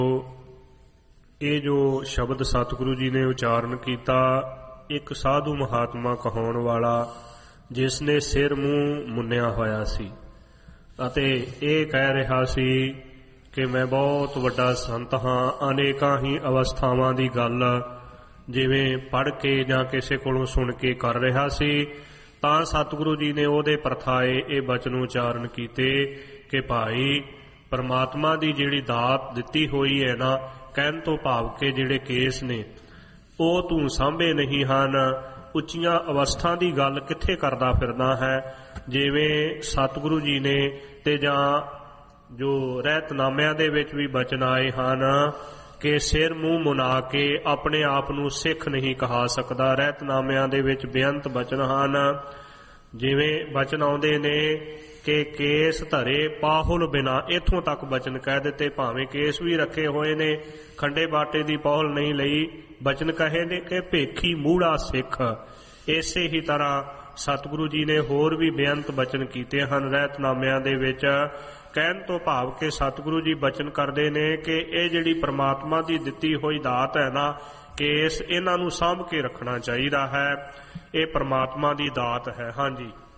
ਇਹ ਜੋ ਸ਼ਬਦ ਸਤਿਗੁਰੂ ਜੀ ਨੇ ਉਚਾਰਨ ਕੀਤਾ, ਇੱਕ ਸਾਧੂ ਮਹਾਤਮਾ ਕਹਾਉਣ ਵਾਲਾ ਜਿਸ ਨੇ ਸਿਰ ਮੂੰਹ ਮੁੰਨਿਆ ਹੋਇਆ ਸੀ ਅਤੇ ਇਹ ਕਹਿ ਰਿਹਾ ਸੀ ਕਿ ਮੈਂ ਬਹੁਤ ਵੱਡਾ ਸੰਤ ਹਾਂ, ਅਨੇਕਾਂ ਹੀ ਅਵਸਥਾਵਾਂ ਦੀ ਗੱਲ ਜਿਵੇਂ ਪੜ੍ਹ ਕੇ ਜਾਂ ਕਿਸੇ ਕੋਲੋਂ ਸੁਣ ਕੇ ਕਰ ਰਿਹਾ ਸੀ, ਤਾਂ ਸਤਿਗੁਰੂ ਜੀ ਨੇ ਉਹਦੇ ਪ੍ਰਥਾਏ ਇਹ ਬਚਨ ਉਚਾਰਨ ਕੀਤੇ ਕਿ ਭਾਈ ਪਰਮਾਤਮਾ ਦੀ ਜਿਹੜੀ ਦਾਤ ਦਿੱਤੀ ਹੋਈ ਹੈ ਨਾ, ਕਹਿਣ ਤੋਂ ਭਾਵ ਕਿ ਜਿਹੜੇ ਕੇਸ ਨੇ ਉਹ ਤੂੰ ਸਾਂਭੇ ਨਹੀਂ ਹਨ, ਉੱਚੀਆਂ ਅਵਸਥਾ ਦੀ ਗੱਲ ਕਿੱਥੇ ਕਰਦਾ ਫਿਰਦਾ ਹੈ। ਜਿਵੇਂ ਸਤਿਗੁਰੂ ਜੀ ਨੇ ਤੇ ਜਾਂ ਜੋ ਰਹਿਤਨਾਮਿਆਂ ਦੇ ਵਿੱਚ ਵੀ ਬਚਨ ਆਏ ਹਨ ਕਿ ਸਿਰ ਮੂੰਹ ਮੁਨਾ ਕੇ ਆਪਣੇ ਆਪ ਨੂੰ ਸਿੱਖ ਨਹੀਂ ਕਹਾ ਸਕਦਾ। ਰਹਿਤਨਾਮਿਆਂ ਦੇ ਵਿੱਚ ਬੇਅੰਤ ਬਚਨ ਹਨ, ਜਿਵੇਂ ਬਚਨ ਆਉਂਦੇ ਨੇ ਕਿ ਕੇਸ ਧਰੇ ਪਾਹੁਲ ਬਿਨਾ, ਇੱਥੋਂ ਤੱਕ ਬਚਨ ਕਹਿ ਦਿੱਤੇ। ਭਾਵੇਂ ਕੇਸ ਵੀ ਰੱਖੇ ਹੋਏ ਨੇ, ਖੰਡੇ ਬਾਟੇ ਦੀ ਪਾਹੁਲ ਨਹੀਂ ਲਈ, ਬਚਨ ਕਹੇ ਨੇ ਕਿ ਭੇਖੀ ਮੂੜਾ ਸਿੱਖ। ਇਸੇ ਹੀ ਤਰ੍ਹਾਂ ਸਤਿਗੁਰੂ ਜੀ ਨੇ ਹੋਰ ਵੀ ਬੇਅੰਤ ਬਚਨ ਕੀਤੇ ਹਨ ਰਹਿਤਨਾਮਿਆਂ ਦੇ ਵਿੱਚ। ਕਹਿਣ ਤੋਂ ਭਾਵ ਕਿ ਸਤਿਗੁਰੂ ਜੀ ਬਚਨ ਕਰਦੇ ਨੇ ਕਿ ਇਹ ਜਿਹੜੀ ਪ੍ਰਮਾਤਮਾ ਦੀ ਦਿੱਤੀ ਹੋਈ ਦਾਤ ਹੈ ਨਾ, ਕੇਸ ਇਹਨਾਂ ਨੂੰ ਸਾਂਭ ਕੇ ਰੱਖਣਾ ਚਾਹੀਦਾ ਹੈ, ਇਹ ਪ੍ਰਮਾਤਮਾ ਦੀ ਦਾਤ ਹੈ। ਹਾਂਜੀ।